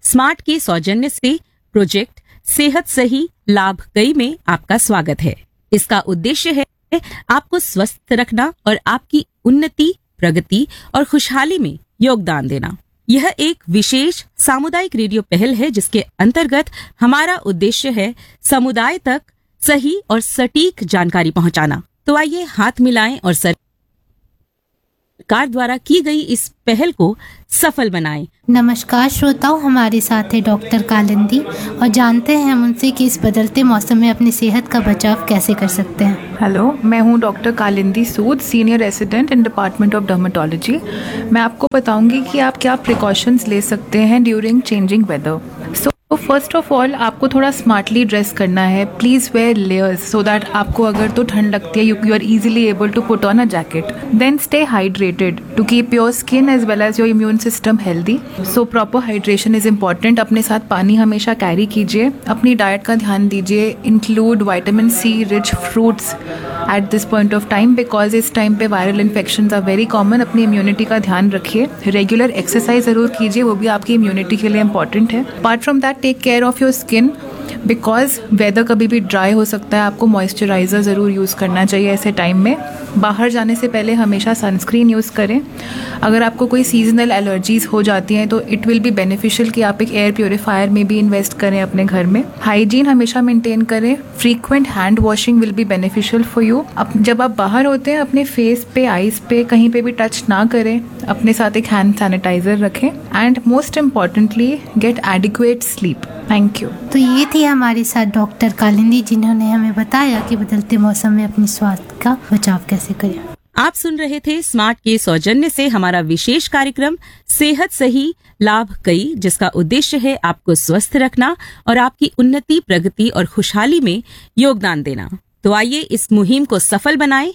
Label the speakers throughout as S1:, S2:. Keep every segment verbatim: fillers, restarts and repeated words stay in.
S1: Smart के सौजन्य से प्रोजेक्ट सेहत सही लाभ कई में आपका स्वागत है। इसका उद्देश्य है आपको स्वस्थ रखना और आपकी उन्नति, प्रगति और खुशहाली में योगदान देना। यह एक विशेष सामुदायिक रेडियो पहल है जिसके अंतर्गत हमारा उद्देश्य है समुदाय तक सही और सटीक जानकारी पहुंचाना। तो आइए हाथ मिलाएं और सरकार द्वारा की गई इस पहल को सफल बनाएं।
S2: नमस्कार श्रोताओं, हमारे साथ है डॉक्टर कालिंदी और जानते हैं हम उनसे कि इस बदलते मौसम में अपनी सेहत का बचाव कैसे कर सकते हैं।
S3: हेलो, मैं हूँ doctor Kalindi Sood, senior resident in department of dermatology. मैं आपको बताऊंगी कि आप क्या प्रिकॉशंस ले सकते हैं during changing weather. So first of all आपको थोड़ा स्मार्टली ड्रेस करना है। Please where layers so that आपको अगर तो ठंड लगती है you are easily able to put on a jacket. Then stay hydrated to keep your skin as well as your immune system healthy. So proper hydration is important. अपने साथ पानी हमेशा कैरी कीजिए। अपनी डाइट का ध्यान दीजिए। Include vitamin C rich fruits at this point of time because इस टाइम पे viral infections are very common. अपनी इम्यूनिटी का ध्यान रखिए। रेगुलर एक्सरसाइज ज़रूर कीजिए, वो भी आपकी इम्यूनिटी के लिए इंपॉर्टेंट है। Apart from that take care of your skin because weather कभी भी ड्राई हो सकता है। आपको मॉइस्चराइज़र ज़रूर यूज़ करना चाहिए ऐसे टाइम में। बाहर जाने से पहले हमेशा सनस्क्रीन यूज़ करें। अगर आपको कोई सीजनल एलर्जीज हो जाती हैं तो इट विल बी बेनिफिशियल कि आप एक एयर प्योरीफायर में भी इन्वेस्ट करें अपने घर में। हाइजीन हमेशा मेंटेन करें। Frequent hand washing will be beneficial for you. जब आप बाहर होते हैं अपने फेस पे, आइज़ पे कहीं पे भी टच ना करें। अपने साथ एक हैंड सैनिटाइजर रखें and most importantly gate adequate sleep. Thank you.
S2: तो ये थी हमारे साथ डॉक्टर कालिंदी जिन्होंने हमें बताया कि बदलते मौसम में अपनी स्वास्थ्य का बचाव कैसे करें।
S1: आप सुन रहे थे स्मार्ट के सौजन्य से हमारा विशेष कार्यक्रम सेहत सही लाभ कई, जिसका उद्देश्य है आपको स्वस्थ रखना और आपकी उन्नति, प्रगति और खुशहाली में योगदान देना। तो आइए इस मुहिम को सफल बनाएं।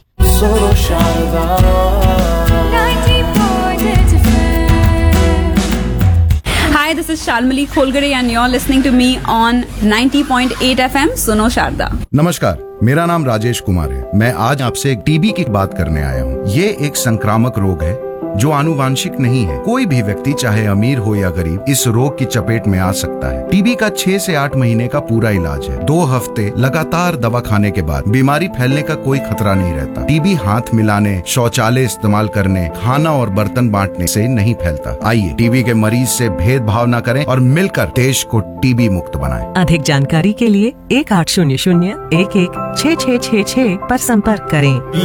S4: Hi, this is Shalmali Kholgare and you're listening to me on ninety point eight F M सुनो शारदा।
S5: नमस्कार, मेरा नाम राजेश कुमार है। मैं आज आपसे एक टीबी की बात करने आया हूँ। ये एक संक्रामक रोग है जो आनुवांशिक नहीं है। कोई भी व्यक्ति चाहे अमीर हो या गरीब इस रोग की चपेट में आ सकता है। टीबी का छह से आठ महीने का पूरा इलाज है। दो हफ्ते लगातार दवा खाने के बाद बीमारी फैलने का कोई खतरा नहीं रहता। टीबी हाथ मिलाने, शौचालय इस्तेमाल करने, खाना और बर्तन बांटने से नहीं फैलता। आइए टीबी के मरीज से भेदभाव न करें और मिलकर देश को टीबी मुक्त बनाएं।
S6: अधिक जानकारी के लिए एक आठ शून्य शून्य एक एक छः छः छः छः पर संपर्क करें।